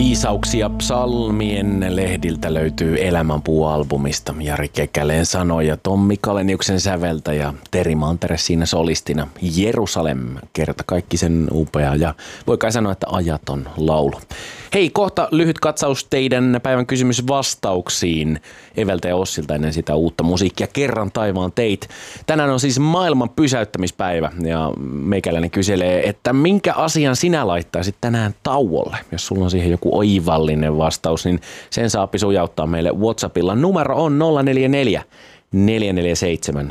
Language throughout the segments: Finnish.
Viisauksia psalmien lehdiltä löytyy Elämänpuu-albumista. Jari Kekäleen sanoja, Tommi Kaleniuksen säveltäjä, Teri Mantere siinä solistina. Jerusalem, kertakaikkisen upea ja voi kai sanoa, että ajaton laulu. Hei, kohta lyhyt katsaus teidän päivän kysymysvastauksiin Eveltä ja Ossilta ennen sitä uutta musiikkia. Kerran taivaan teit. Tänään on siis maailman pysäyttämispäivä ja meikäläinen kyselee, että minkä asian sinä laittaisit tänään tauolle? Jos sulla on siihen joku oivallinen vastaus, niin sen saa sujauttaa meille WhatsAppilla. Numero on 044 447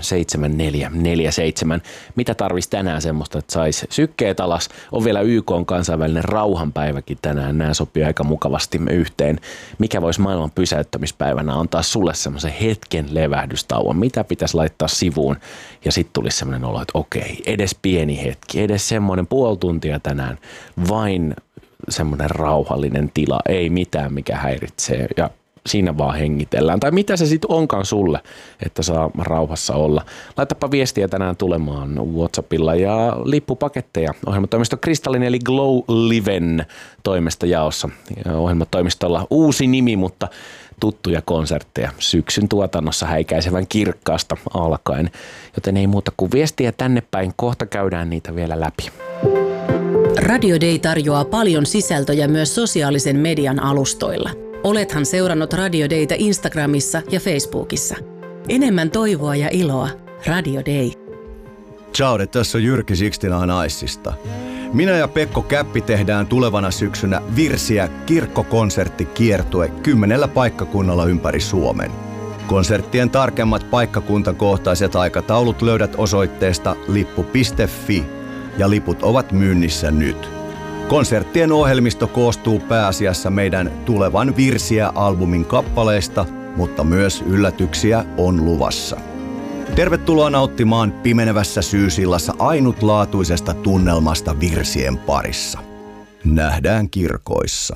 7447. Mitä tarvitsisi tänään semmoista, että saisi sykkeet alas? On vielä YK:n kansainvälinen rauhanpäiväkin tänään. Nämä sopii aika mukavasti yhteen. Mikä voisi maailman pysäyttämispäivänä antaa sulle semmoisen hetken levähdystauon? Mitä pitäisi laittaa sivuun? Ja sitten tulisi semmoinen olo, että okei, edes pieni hetki, edes semmoinen puoli tuntia tänään. Vain semmoinen rauhallinen tila, ei mitään mikä häiritsee ja siinä vaan hengitellään. Tai mitä se sitten onkaan sulle, että saa rauhassa olla. Laitapa viestiä tänään tulemaan WhatsAppilla ja lippupaketteja. Ohjelmatoimisto Kristallin eli Glow Liven toimesta jaossa. Ohjelmatoimistolla uusi nimi, mutta tuttuja konsertteja syksyn tuotannossa häikäisevän kirkkaasta alkaen. Joten ei muuta kuin viestiä tänne päin. Kohta käydään niitä vielä läpi. Radio Day tarjoaa paljon sisältöjä myös sosiaalisen median alustoilla. Olethan seurannut Radio Dayta Instagramissa ja Facebookissa. Enemmän toivoa ja iloa. Radio Day. Ciao, tässä on Jyrki Sixtina Naisista. Minä ja Pekko Käppi tehdään tulevana syksynä Virsiä kirkkokonserttikiertue 10 paikkakunnalla ympäri Suomen. Konserttien tarkemmat paikkakuntakohtaiset aikataulut löydät osoitteesta lippu.fi ja liput ovat myynnissä nyt. Konserttien ohjelmisto koostuu pääasiassa meidän tulevan Virsiä-albumin kappaleista, mutta myös yllätyksiä on luvassa. Tervetuloa nauttimaan pimenevässä syysillassa ainutlaatuisesta tunnelmasta virsien parissa. Nähdään kirkoissa.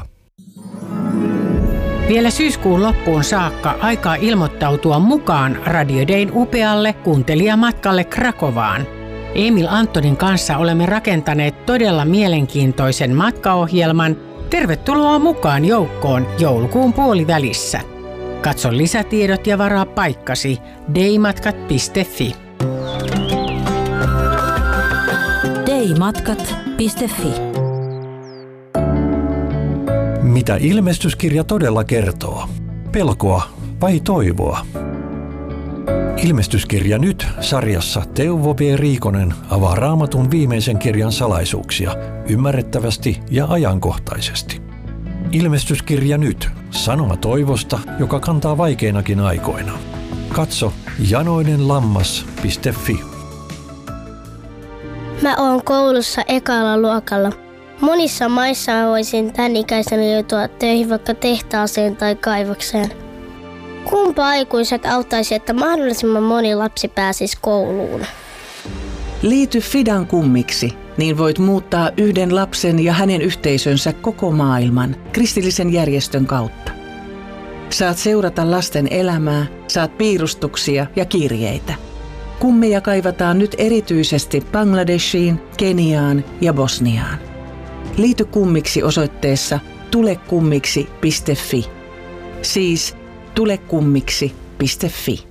Vielä syyskuun loppuun saakka aikaa ilmoittautua mukaan Radio Dayn upealle kuuntelijamatkalle Krakovaan. Emil Antonin kanssa olemme rakentaneet todella mielenkiintoisen matkaohjelman. Tervetuloa mukaan joukkoon joulukuun puolivälissä. Katso lisätiedot ja varaa paikkasi daymatkat.fi. daymatkat.fi. Mitä ilmestyskirja todella kertoo? Pelkoa vai toivoa? Ilmestyskirja nyt -sarjassa Teuvo B. Riikonen avaa Raamatun viimeisen kirjan salaisuuksia ymmärrettävästi ja ajankohtaisesti. Ilmestyskirja nyt -sanoma toivosta, joka kantaa vaikeinakin aikoina. Katso janoinenlammas.fi. Mä oon koulussa ekalla luokalla. Monissa maissa voisin tän ikäisenä joutua töihin vaikka tehtaaseen tai kaivokseen. Kumpa aikuiset auttaisi, että mahdollisimman moni lapsi pääsisi kouluun? Liity Fidan kummiksi, niin voit muuttaa yhden lapsen ja hänen yhteisönsä koko maailman kristillisen järjestön kautta. Saat seurata lasten elämää, saat piirustuksia ja kirjeitä. Kummeja kaivataan nyt erityisesti Bangladeshiin, Keniaan ja Bosniaan. Liity kummiksi osoitteessa tulekummiksi.fi. Siis tulekummiksi.fi.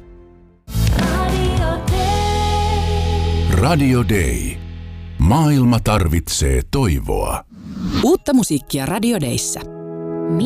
Radio Day. Maailma tarvitsee toivoa. Uutta musiikkia Radio Dayssä.